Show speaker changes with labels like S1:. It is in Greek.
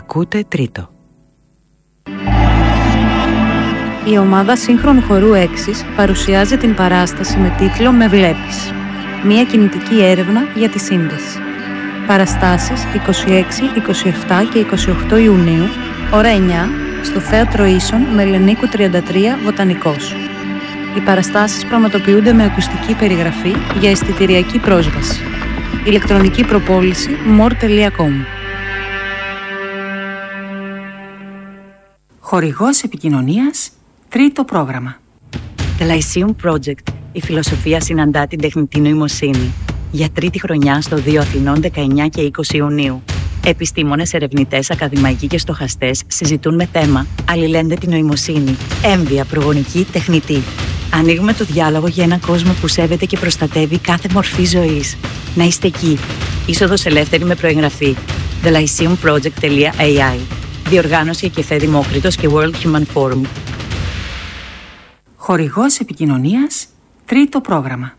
S1: Ακούτε τρίτο.
S2: Η ομάδα σύγχρονου χορού Έξις παρουσιάζει την παράσταση με τίτλο «Με βλέπεις». Μια κινητική έρευνα για τη σύνδεση. Παραστάσεις 26, 27 και 28 Ιουνίου, ώρα 9, στο Θέατρο Ίσων, Μελενίκου 33, Βοτανικός. Οι παραστάσεις πραγματοποιούνται με ακουστική περιγραφή για εισιτηριακή πρόσβαση. Ηλεκτρονική προπόληση more.com.
S1: Χορηγός επικοινωνίας, τρίτο πρόγραμμα. The Lyceum Project. Η φιλοσοφία συναντά την τεχνητή νοημοσύνη. Για τρίτη χρονιά στο 2 Αθηνών 19 και 20 Ιουνίου. Επιστήμονες, ερευνητές, ακαδημαϊκοί και στοχαστές συζητούν με θέμα αλληλένδετη νοημοσύνη, έμβια, προγονική, τεχνητή. Ανοίγουμε το διάλογο για έναν κόσμο που σέβεται και προστατεύει κάθε μορφή ζωής. Να είστε εκεί. Είσοδος ελεύθερη με προεγγραφή. thelyceumproject.ai. Διοργάνωση Εκεφέ Δημόκριτος και World Human Forum. Χορηγός επικοινωνίας, τρίτο πρόγραμμα.